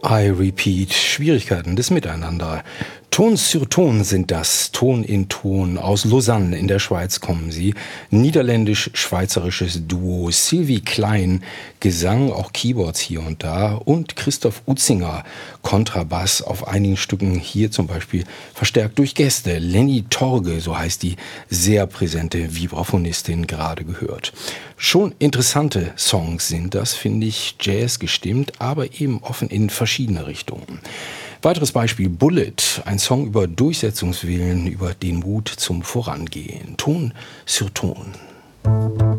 I repeat. Schwierigkeiten des Miteinander. Ton sur Ton sind das, Ton in Ton. Aus Lausanne in der Schweiz kommen sie. Niederländisch-schweizerisches Duo. Sylvie Klein, Gesang, auch Keyboards hier und da. Und Christoph Utzinger, Kontrabass auf einigen Stücken. Hier zum Beispiel verstärkt durch Gäste. Lenny Torge, so heißt die sehr präsente Vibraphonistin, gerade gehört. Schon interessante Songs sind das, finde ich, Jazz gestimmt, aber eben offen in verschiedene Richtungen. Weiteres Beispiel Bullet, ein Song über Durchsetzungswillen, über den Mut zum Vorangehen. Ton sur Ton.